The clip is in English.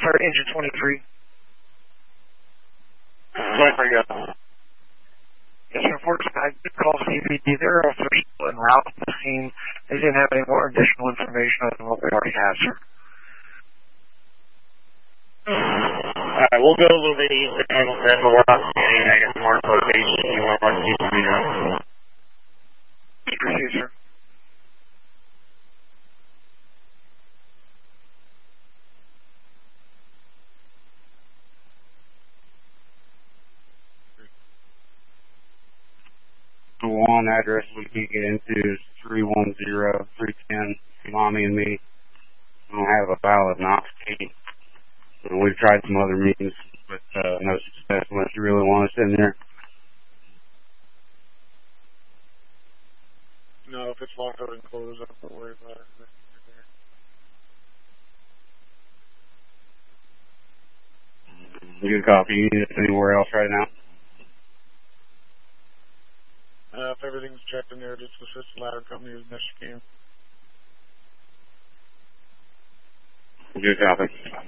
sorry, engine 23. 23, go. Yes, sir, unfortunately, I did call CPD. They're also still en route to the scene. They didn't have any more additional information other than what we already have, sir. Alright, we'll go a little bit east of Hamilton, but we're not seeing any negative more location. You want to keep the meter up. Proceed, sir. The one address we can get into is 310-310, Mommy and Me. I don't have a valid Knox key. We've tried some other means, but no success unless you really want us in there. No, if it's locked out and closed, don't worry about it. Good copy. You need us anywhere else right now? If everything's checked in there, just assist the ladder company as best you can. Good copy.